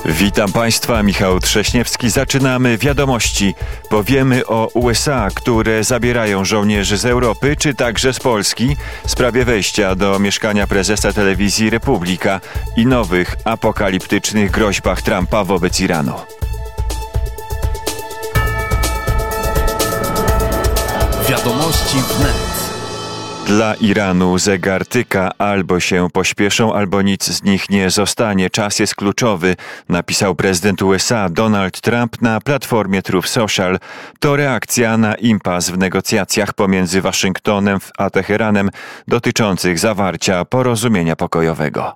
Witam Państwa, Michał Trześniewski. Zaczynamy wiadomości. Powiemy o USA, które zabierają żołnierzy z Europy, czy także z Polski, w sprawie wejścia do mieszkania prezesa telewizji Republika i nowych apokaliptycznych groźbach Trumpa wobec Iranu. Wiadomości wnet. Dla Iranu zegar tyka, albo się pośpieszą, albo nic z nich nie zostanie. Czas jest kluczowy, napisał prezydent USA Donald Trump na platformie Truth Social. To reakcja na impas w negocjacjach pomiędzy Waszyngtonem a Teheranem dotyczących zawarcia porozumienia pokojowego.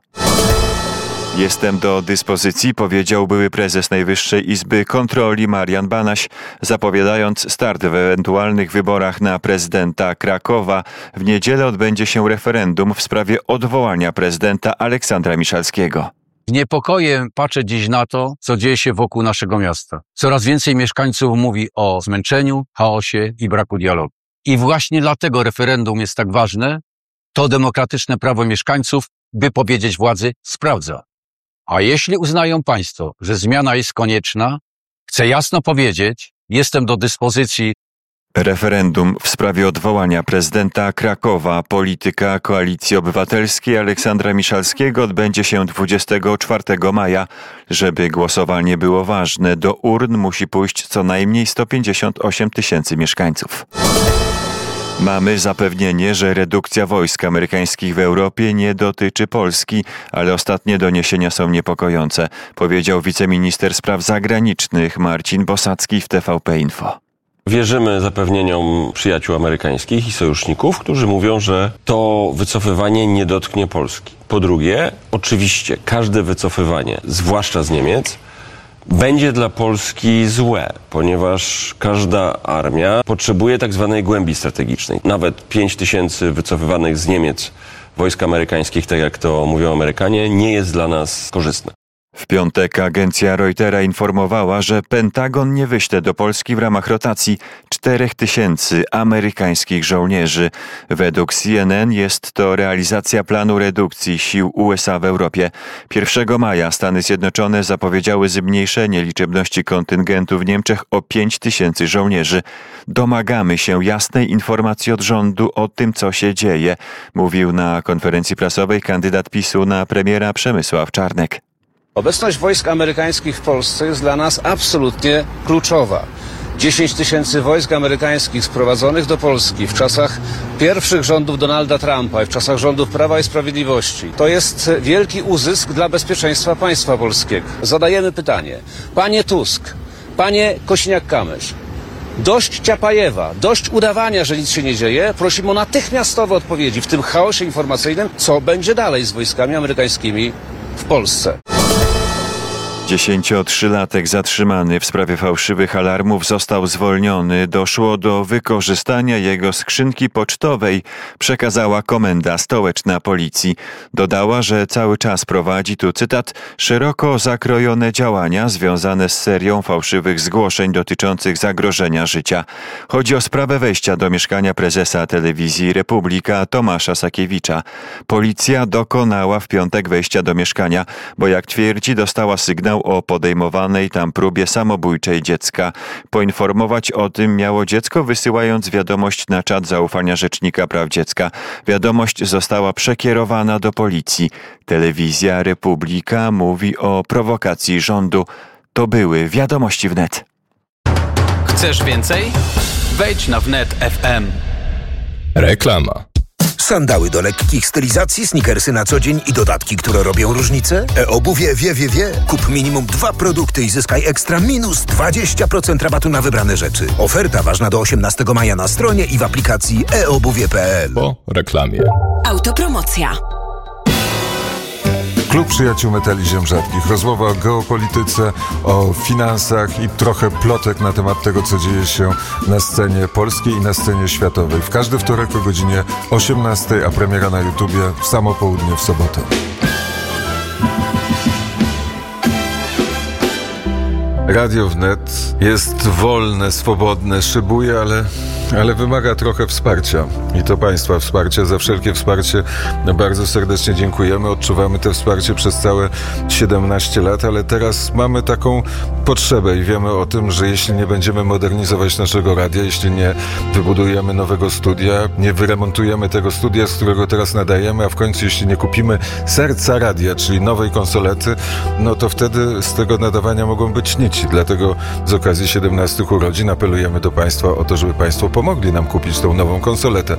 Jestem do dyspozycji, powiedział były prezes Najwyższej Izby Kontroli Marian Banaś, zapowiadając start w ewentualnych wyborach na prezydenta Krakowa. W niedzielę odbędzie się referendum w sprawie odwołania prezydenta Aleksandra Miszalskiego. Z niepokojem patrzę dziś na to, co dzieje się wokół naszego miasta. Coraz więcej mieszkańców mówi o zmęczeniu, chaosie i braku dialogu. I właśnie dlatego referendum jest tak ważne. To demokratyczne prawo mieszkańców, by powiedzieć władzy, sprawdza. A jeśli uznają państwo, że zmiana jest konieczna, chcę jasno powiedzieć, jestem do dyspozycji. Referendum w sprawie odwołania prezydenta Krakowa, polityka Koalicji Obywatelskiej Aleksandra Miszalskiego odbędzie się 24 maja. Żeby głosowanie było ważne, do urn musi pójść co najmniej 158 tysięcy mieszkańców. Mamy zapewnienie, że redukcja wojsk amerykańskich w Europie nie dotyczy Polski, ale ostatnie doniesienia są niepokojące, powiedział wiceminister spraw zagranicznych Marcin Bosacki w TVP Info. Wierzymy zapewnieniom przyjaciół amerykańskich i sojuszników, którzy mówią, że to wycofywanie nie dotknie Polski. Po drugie, oczywiście każde wycofywanie, zwłaszcza z Niemiec, będzie dla Polski złe, ponieważ każda armia potrzebuje tak zwanej głębi strategicznej. Nawet 5 tysięcy wycofywanych z Niemiec wojsk amerykańskich, tak jak to mówią Amerykanie, nie jest dla nas korzystne. W piątek agencja Reutera informowała, że Pentagon nie wyśle do Polski w ramach rotacji 4 tysięcy amerykańskich żołnierzy. Według CNN jest to realizacja planu redukcji sił USA w Europie. 1 maja Stany Zjednoczone zapowiedziały zmniejszenie liczebności kontyngentu w Niemczech o 5 tysięcy żołnierzy. Domagamy się jasnej informacji od rządu o tym, co się dzieje, mówił na konferencji prasowej kandydat PiS-u na premiera Przemysław Czarnek. Obecność wojsk amerykańskich w Polsce jest dla nas absolutnie kluczowa. 10 tysięcy wojsk amerykańskich sprowadzonych do Polski w czasach pierwszych rządów Donalda Trumpa i w czasach rządów Prawa i Sprawiedliwości. To jest wielki uzysk dla bezpieczeństwa państwa polskiego. Zadajemy pytanie. Panie Tusk, panie Kosiniak-Kamysz, dość Ciapajewa, dość udawania, że nic się nie dzieje. Prosimy o natychmiastowe odpowiedzi w tym chaosie informacyjnym, co będzie dalej z wojskami amerykańskimi w Polsce. 10-latek zatrzymany w sprawie fałszywych alarmów został zwolniony. Doszło do wykorzystania jego skrzynki pocztowej, przekazała Komenda Stołeczna Policji. Dodała, że cały czas prowadzi, tu cytat, szeroko zakrojone działania związane z serią fałszywych zgłoszeń dotyczących zagrożenia życia. Chodzi o sprawę wejścia do mieszkania prezesa telewizji Republika Tomasza Sakiewicza. Policja dokonała w piątek wejścia do mieszkania, bo jak twierdzi, dostała sygnał o podejmowanej tam próbie samobójczej dziecka. Poinformować o tym miało dziecko, wysyłając wiadomość na czat zaufania Rzecznika Praw Dziecka. Wiadomość została przekierowana do policji. Telewizja Republika mówi o prowokacji rządu. To były wiadomości wnet. Chcesz więcej? Wejdź na wnet FM. Reklama. Sandały do lekkich stylizacji, sneakersy na co dzień i dodatki, które robią różnicę? E-obuwie wie. Kup minimum 2 produkty i zyskaj ekstra minus 20% rabatu na wybrane rzeczy. Oferta ważna do 18 maja na stronie i w aplikacji eobuwie.pl. Po reklamie. Autopromocja. Klub Przyjaciół Metali Ziem Rzadkich. Rozmowa o geopolityce, o finansach i trochę plotek na temat tego, co dzieje się na scenie polskiej i na scenie światowej. W każdy wtorek o godzinie 18, a premiera na YouTubie w samo południe w sobotę. Radio Wnet jest wolne, swobodne, szybuje, ale ale wymaga trochę wsparcia i to państwa wsparcia. Za wszelkie wsparcie bardzo serdecznie dziękujemy. Odczuwamy to wsparcie przez całe 17 lat, ale teraz mamy taką potrzebę i wiemy o tym, że jeśli nie będziemy modernizować naszego radia, jeśli nie wybudujemy nowego studia, nie wyremontujemy tego studia, z którego teraz nadajemy, a w końcu jeśli nie kupimy serca radia, czyli nowej konsolety, no to wtedy z tego nadawania mogą być nici. Dlatego z okazji 17 urodzin apelujemy do państwa o to, żeby państwo pomogli nam kupić tą nową konsoletę.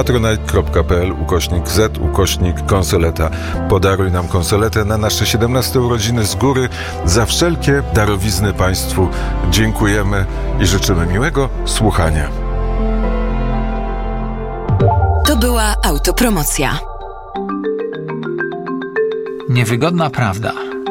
patronite.pl/z/konsoleta. Podaruj nam konsoletę na nasze 17 urodziny z góry. Za wszelkie darowizny państwu dziękujemy i życzymy miłego słuchania. To była autopromocja. Niewygodna prawda.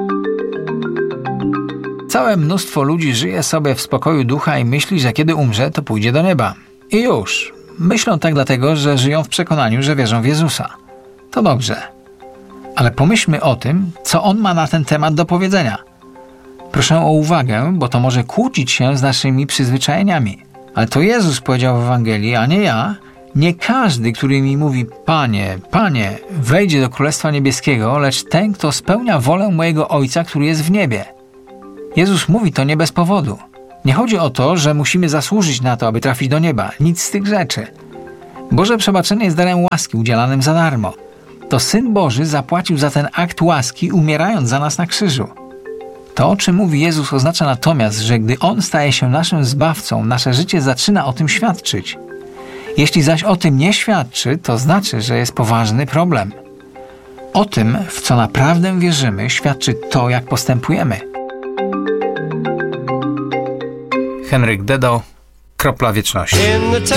Całe mnóstwo ludzi żyje sobie w spokoju ducha i myśli, że kiedy umrze, to pójdzie do nieba. I już. Myślą tak dlatego, że żyją w przekonaniu, że wierzą w Jezusa. To dobrze. Ale pomyślmy o tym, co On ma na ten temat do powiedzenia. Proszę o uwagę, bo to może kłócić się z naszymi przyzwyczajeniami. Ale to Jezus powiedział w Ewangelii, a nie ja. Nie każdy, który mi mówi, Panie, Panie, wejdzie do Królestwa Niebieskiego, lecz ten, kto spełnia wolę mojego Ojca, który jest w niebie. Jezus mówi to nie bez powodu. Nie chodzi o to, że musimy zasłużyć na to, aby trafić do nieba. Nic z tych rzeczy. Boże przebaczenie jest darem łaski udzielanym za darmo. To Syn Boży zapłacił za ten akt łaski, umierając za nas na krzyżu. To, o czym mówi Jezus, oznacza natomiast, że gdy On staje się naszym Zbawcą, nasze życie zaczyna o tym świadczyć. Jeśli zaś o tym nie świadczy, to znaczy, że jest poważny problem. O tym, w co naprawdę wierzymy, świadczy to, jak postępujemy. Henryk Dedo, Kropla Wieczności.